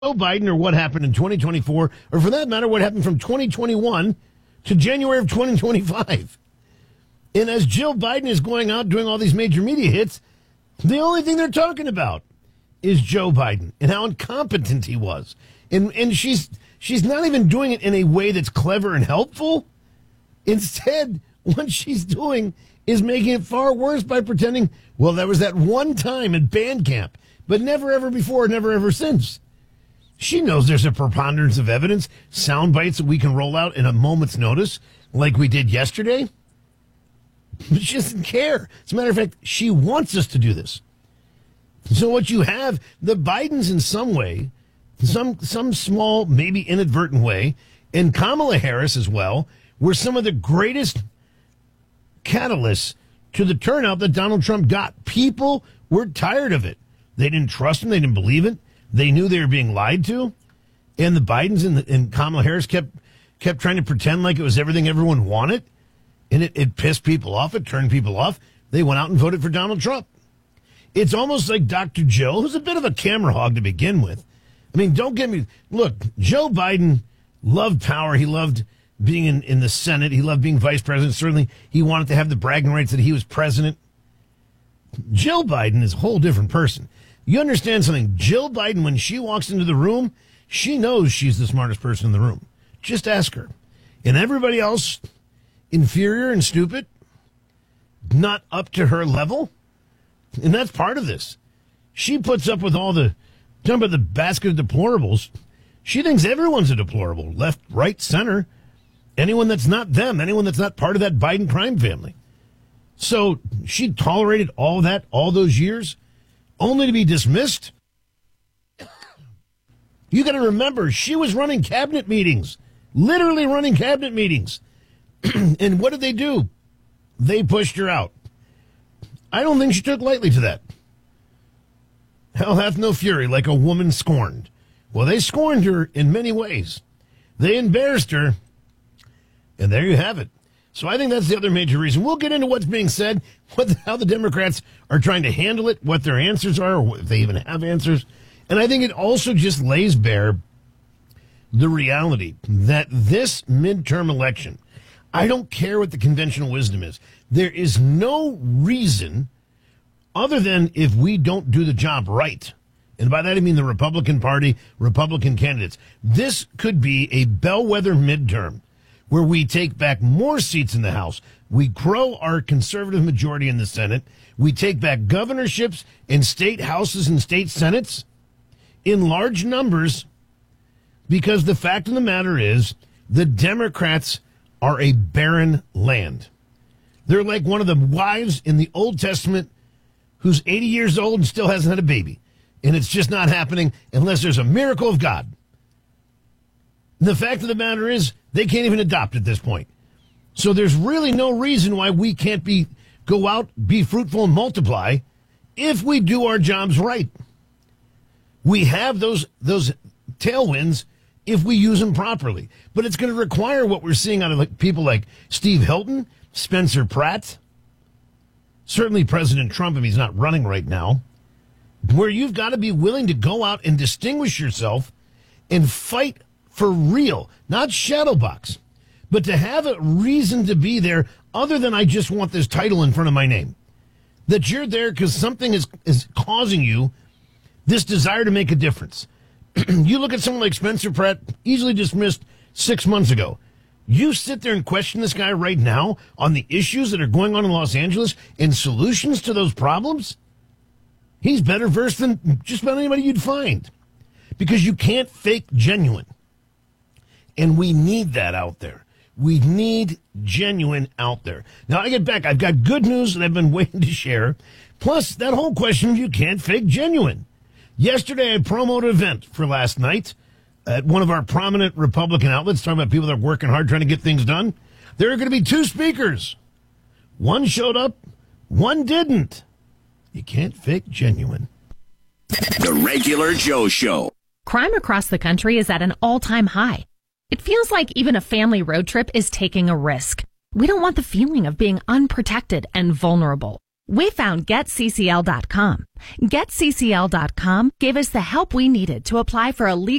Joe Biden or what happened in 2024, or for that matter, what happened from 2021 to January of 2025. And as Jill Biden is going out doing all these major media hits, the only thing they're talking about is Joe Biden and how incompetent he was. And she's not even doing it in a way that's clever and helpful. Instead, what she's doing is making it far worse by pretending, well, there was that one time at band camp, but never ever before, never ever since. She knows there's a preponderance of evidence, sound bites that we can roll out in a moment's notice, like we did yesterday. But she doesn't care. As a matter of fact, she wants us to do this. So what you have, the Bidens in some way, some small, maybe inadvertent way, and Kamala Harris as well, were some of the greatest catalysts to the turnout that Donald Trump got. People were tired of it. They didn't trust him. They didn't believe it. They knew they were being lied to. And the Bidens and Kamala Harris kept trying to pretend like it was everything everyone wanted. And it pissed people off. It turned people off. They went out and voted for Donald Trump. It's almost like Dr. Joe, who's a bit of a camera hog to begin with. I mean, don't get me... Look, Joe Biden loved power. He loved being in the Senate. He loved being vice president. Certainly, he wanted to have the bragging rights that he was president. Jill Biden is a whole different person. You understand something? Jill Biden, when she walks into the room, she knows she's the smartest person in the room. Just ask her. And everybody else, inferior and stupid, not up to her level. And that's part of this. She puts up with all the, talking about the basket of deplorables. She thinks everyone's a deplorable. Left, right, center. Anyone that's not them. Anyone that's not part of that Biden crime family. So she tolerated all that all those years, only to be dismissed. You got to remember, she was running cabinet meetings, literally running cabinet meetings. And what did they do? They pushed her out. I don't think she took lightly to that. Hell hath no fury like a woman scorned. Well, they scorned her in many ways. They embarrassed her. And there you have it. So I think that's the other major reason. We'll get into what's being said, how the Democrats are trying to handle it, what their answers are, or if they even have answers. And I think it also just lays bare the reality that this midterm election, I don't care what the conventional wisdom is. There is no reason other than if we don't do the job right. And by that I mean the Republican Party, Republican candidates. This could be a bellwether midterm where we take back more seats in the House. We grow our conservative majority in the Senate. We take back governorships in state houses and state senates in large numbers, because the fact of the matter is the Democrats are a barren land. They're like one of the wives in the Old Testament who's 80 years old and still hasn't had a baby. And it's just not happening unless there's a miracle of God. The fact of the matter is they can't even adopt at this point. So there's really no reason why we can't go out, be fruitful, and multiply if we do our jobs right. We have those tailwinds if we use them properly. But it's going to require what we're seeing out of people like Steve Hilton, Spencer Pratt, certainly President Trump, if he's not running right now, where you've got to be willing to go out and distinguish yourself and fight for real, not shadowbox, but to have a reason to be there other than I just want this title in front of my name. That you're there because something is causing you this desire to make a difference. You look at someone like Spencer Pratt, easily dismissed 6 months ago. You sit there and question this guy right now on the issues that are going on in Los Angeles and solutions to those problems? He's better versed than just about anybody you'd find, because you can't fake genuine. And we need that out there. We need genuine out there. Now, I get back. I've got good news that I've been waiting to share. Plus, that whole question of you can't fake genuine. Yesterday, I promoted an event for last night at one of our prominent Republican outlets, talking about people that are working hard trying to get things done. There are going to be two speakers. One showed up, one didn't. You can't fake genuine. The Regular Joe Show. Crime across the country is at an all-time high. It feels like even a family road trip is taking a risk. We don't want the feeling of being unprotected and vulnerable. We found GetCCL.com. GetCCL.com gave us the help we needed to apply for a legal